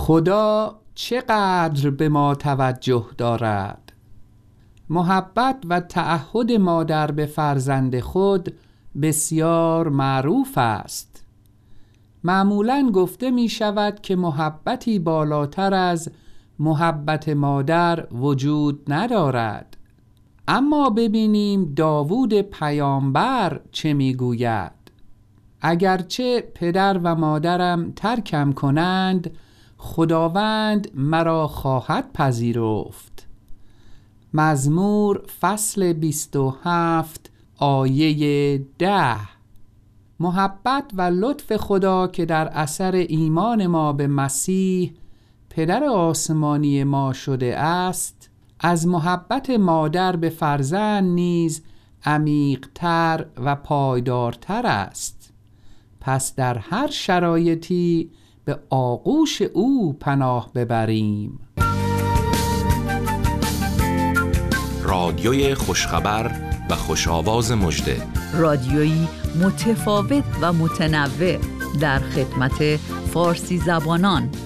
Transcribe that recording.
خدا چقدر به ما توجه دارد. محبت و تعهد مادر به فرزند خود بسیار معروف است. معمولاً گفته می شود که محبتی بالاتر از محبت مادر وجود ندارد. اما ببینیم داوود پیامبر چه می گوید. اگرچه پدر و مادرم ترکم کنند، خداوند مرا خواهد پذیرفت. مزمور فصل 27 آیه 10. محبت و لطف خدا که در اثر ایمان ما به مسیح پدر آسمانی ما شده است، از محبت مادر به فرزند نیز عمیق‌تر و پایدارتر است. پس در هر شرایطی به آغوش او پناه ببریم. رادیوی خوشخبر و خوش‌آواز مژده، رادیویی متفاوت و متنوع در خدمت فارسی زبانان.